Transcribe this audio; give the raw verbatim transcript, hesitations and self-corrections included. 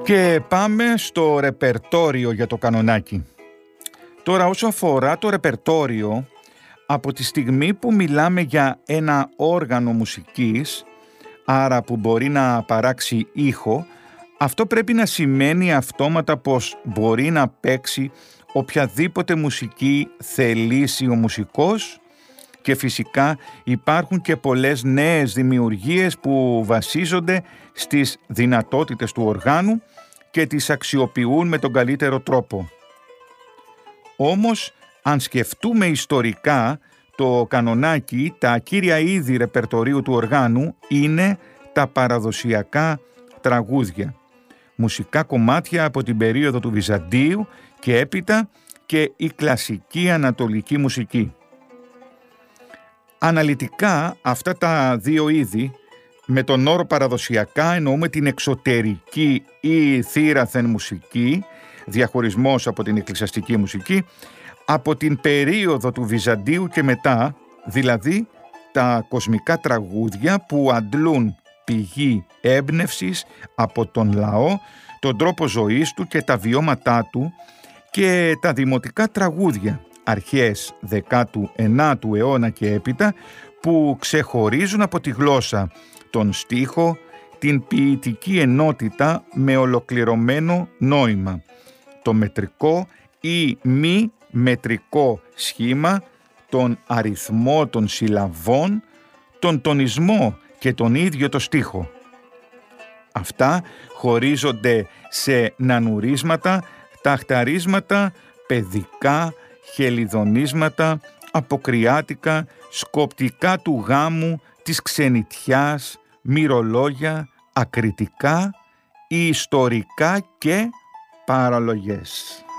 Και πάμε στο ρεπερτόριο για το κανονάκι. Τώρα, όσο αφορά το ρεπερτόριο, από τη στιγμή που μιλάμε για ένα όργανο μουσικής, άρα που μπορεί να παράξει ήχο, αυτό πρέπει να σημαίνει αυτόματα πως μπορεί να παίξει οποιαδήποτε μουσική θελήσει ο μουσικός, και φυσικά υπάρχουν και πολλές νέες δημιουργίες που βασίζονται στις δυνατότητες του οργάνου και τις αξιοποιούν με τον καλύτερο τρόπο. Όμως, αν σκεφτούμε ιστορικά, το κανονάκι, τα κύρια είδη ρεπερτορίου του οργάνου είναι τα παραδοσιακά τραγούδια. Μουσικά κομμάτια από την περίοδο του Βυζαντίου και έπειτα και η κλασική ανατολική μουσική. Αναλυτικά αυτά τα δύο είδη, με τον όρο παραδοσιακά εννοούμε την εξωτερική ή θύραθεν μουσική, διαχωρισμός από την εκκλησιαστική μουσική, από την περίοδο του Βυζαντίου και μετά, δηλαδή τα κοσμικά τραγούδια που αντλούν πηγή έμπνευσης από τον λαό, τον τρόπο ζωής του και τα βιώματά του, και τα δημοτικά τραγούδια αρχές δέκατου ενάτου αιώνα και έπειτα, που ξεχωρίζουν από τη γλώσσα, τον στίχο, την ποιητική ενότητα με ολοκληρωμένο νόημα, το μετρικό ή μη μετρικό σχήμα, τον αριθμό των συλλαβών, τον τονισμό και τον ίδιο το στίχο. Αυτά χωρίζονται σε νανουρίσματα, ταχταρίσματα, παιδικά, χελιδονίσματα, αποκριάτικα, σκοπτικά του γάμου, της ξενιτιάς, μυρολόγια, ακριτικά, ιστορικά και παραλογές.